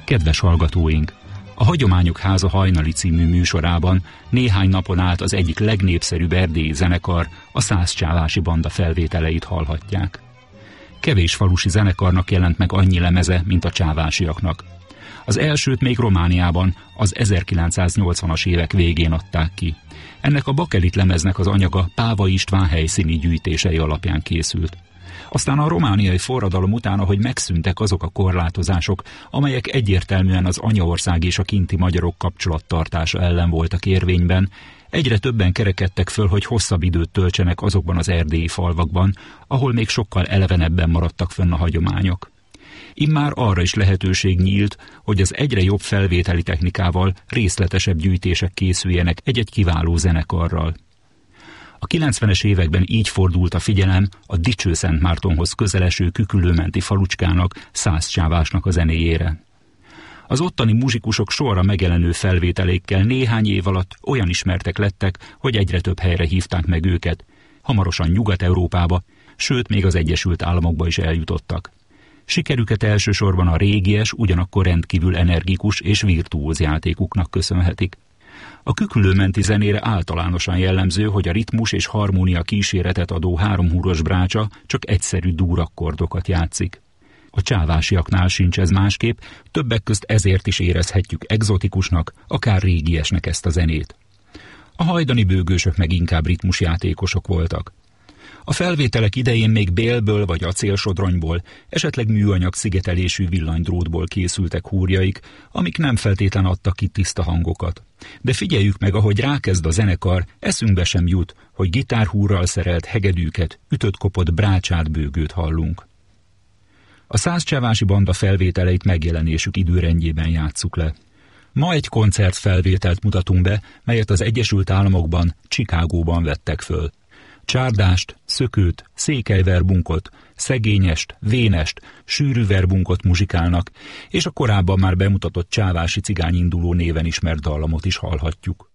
Kedves hallgatóink! A Hagyományok Háza hajnali című műsorában néhány napon át az egyik legnépszerűbb erdélyi zenekar, a Szászcsávási Banda felvételeit hallhatják. Kevés falusi zenekarnak jelent meg annyi lemeze, mint a csávásiaknak. Az elsőt még Romániában az 1980-as évek végén adták ki. Ennek a bakelit lemeznek az anyaga Páva István helyszíni gyűjtései alapján készült. Aztán a romániai forradalom után, ahogy megszűntek azok a korlátozások, amelyek egyértelműen az anyaország és a kinti magyarok kapcsolattartása ellen voltak érvényben, egyre többen kerekedtek föl, hogy hosszabb időt töltsenek azokban az erdélyi falvakban, ahol még sokkal elevenebben maradtak fönn a hagyományok. Immár arra is lehetőség nyílt, hogy az egyre jobb felvételi technikával részletesebb gyűjtések készüljenek egy-egy kiváló zenekarral. A 90-es években így fordult a figyelem a Dicsőszentmártonhoz közeleső Küküllő-menti falucskának, Szászcsávásnak a zenéjére. Az ottani muzsikusok sorra megjelenő felvételékkel néhány év alatt olyan ismertek lettek, hogy egyre több helyre hívták meg őket, hamarosan Nyugat-Európába, sőt még az Egyesült Államokba is eljutottak. Sikerüket elsősorban a régies, ugyanakkor rendkívül energikus és virtuóz játékuknak köszönhetik. A Küküllő-menti zenére általánosan jellemző, hogy a ritmus és harmónia kíséretet adó háromhúros brácsa csak egyszerű dúrakkordokat játszik. A csávásiaknál sincs ez másképp, többek közt ezért is érezhetjük egzotikusnak, akár régiesnek ezt a zenét. A hajdani bőgősök meg inkább ritmusjátékosok voltak. A felvételek idején még bélből vagy acélsodronyból, esetleg műanyag szigetelésű villanydrótból készültek húrjaik, amik nem feltétlen adtak ki tiszta hangokat. De figyeljük meg, ahogy rákezd a zenekar, eszünkbe sem jut, hogy gitárhúrral szerelt hegedűket, ütött-kopott brácsát, bőgőt hallunk. A Szászcsávási Banda felvételeit megjelenésük időrendjében játsszuk le. Ma egy koncertfelvételt mutatunk be, melyet az Egyesült Államokban, Chicagóban vettek föl. Csárdást, szökőt, székelyverbunkot, szegényest, vénest, sűrű verbunkot muzsikálnak, és a korábban már bemutatott csávási cigányinduló néven ismert dallamot is hallhatjuk.